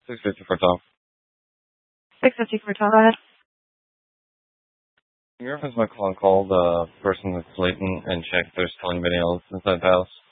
654 Tom. 654 Tom, go ahead. Can you reference my call the person that's late and check if there's still anybody else inside the house?